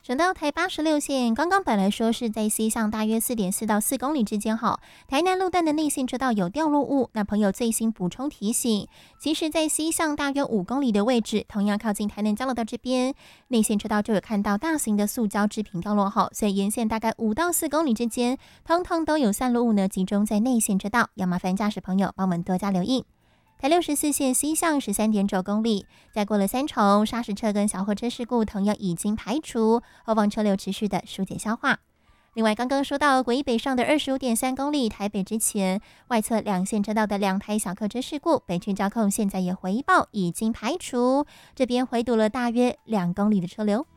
省道台86线，刚刚本来说是在西向大约4.4到4公里之间哈，台南路段的内线车道有掉落物，那朋友最新补充提醒，其实在西向大约5公里的位置，同样靠近台南交流道这边，内线车道就有看到大型的塑胶制品掉落哈，所以沿线大概5到4公里之间，通通都有散落物呢，集中在内线车道，要麻烦驾驶朋友帮我们多加留意。台64线西向13.9公里，再过了三重，砂石车跟小货车事故同样已经排除，后方车流持续的疏解消化。另外，刚刚说到国一北上的25.3公里，台北之前外侧两线车道的2台小客车事故，北区交控现在也回报已经排除，这边回堵了大约2公里的车流。